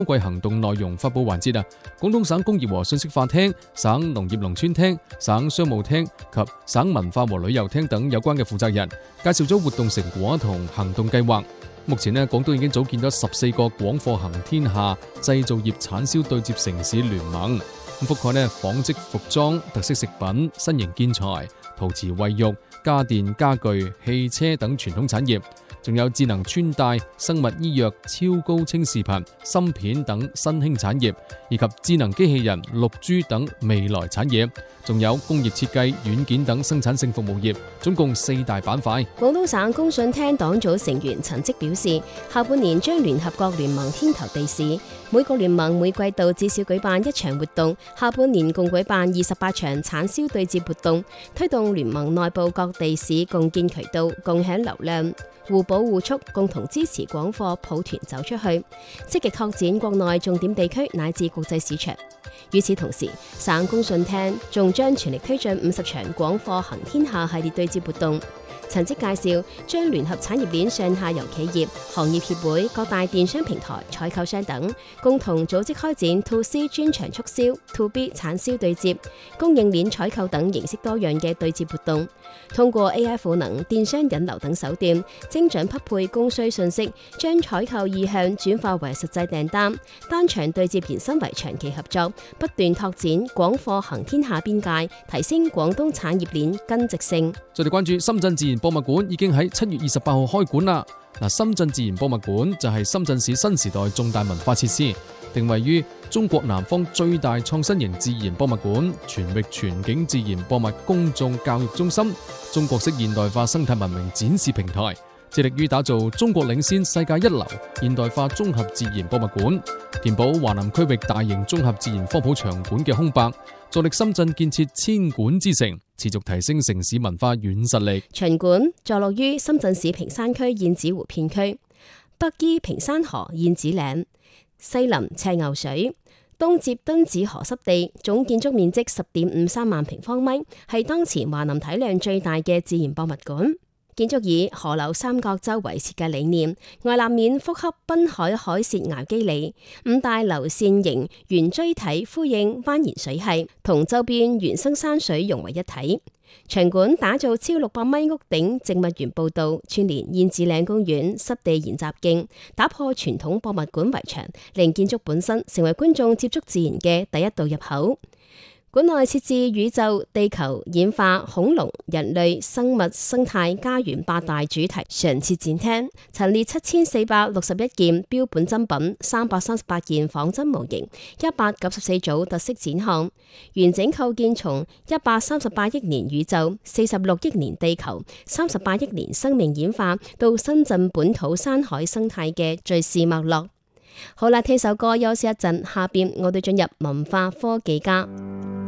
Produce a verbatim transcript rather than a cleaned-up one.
季行動內容發佈環節啊，廣東省工業和信息化廳、省農業農村廳、省商務廳及省文化和旅遊廳等有關嘅負責人介紹咗活動成果同行動計劃。目前呢，廣東已經組建咗十四個廣貨行天下製造業產銷對接城市聯盟，覆蓋呢紡織服裝、特色食品、新型建材、陶瓷衛浴、家電家具、汽車等傳統產業。仲有智能穿戴、生物醫藥、超高清視頻、芯片等新興產業，以及智能機器人、六 G 等未來產業，仲有工業設計、軟件等生產性服務業，總共四大板塊。 廣東省工信廳黨組成員陳積表示，下半年將聯合各聯盟牽頭地市，每個聯盟每季度至少舉辦一場活動，下半年共舉辦二十八場產銷對接活動，推動聯盟內部各地市共建渠道、共享流量，互補互促，共同支持廣貨抱團走出去，積極拓展國內重點地區乃至國際市場。與此同時，省工信廳仲將全力推進五十場廣貨行天下系列對接活動。陳積介紹，將聯合產業鏈上下游企業、行業協會、各大電商平台、採購商等，共同組織開展 To C 專場促銷、To B 產銷對接、供應鏈採購等形式多樣嘅對接活動，通過 A I 賦能、電商引流等手段，精準匹配供需信息，將採購意向轉化為實際訂單，單場對接延伸為長期合作，不斷拓展廣貨行天下邊界，提升廣東產業鏈根植性。 再嚟關注深圳自然博物館已經喺七月二十八號開館啦。嗱，深圳自然博物館就係深圳市新時代重大文化設施，定位於中國南方最大創新型自然博物館、全域全景自然博物公眾教育中心、中國式現代化生態文明展示平台，致力於打造中國領先世界一流現代化綜合自然博物館，填補華南區域大型綜合自然科普場館嘅空白，助力深圳建設千館之城，持續提升城市文化軟實力。 場館坐落於深圳市坪山區燕子湖片區，北依坪山河燕子嶺，西臨赤牛水，東接敦子河濕地，總建築面積十點五三萬平方米，係當前華南體量最大嘅自然博物館。建築以河流三角洲為設計理念，外立面複刻濱海海蝕崖肌理，五大流線型圓錐體呼應蜿蜒水系，同周邊原生山水融為一體。場館打造超六百米屋頂植物園步道，串連燕子嶺公園濕地研習徑，打破傳統博物館圍牆，令建築本身成為觀眾接觸自然嘅第一道入口。館內設置宇宙、地球、演化、恐龍、人類、生物、生態、家園八大主題常設展廳，陳列七千四百六十一件標本珍品、三百三十八件仿真模型、一百九十四組特色展項，完整構建從一百三十八億年宇宙、四十六億年地球、三十八億年生命演化到深圳本土山海生態嘅敘事脈絡。好啦，聽首歌休息一陣，下邊我哋進入文化科技家。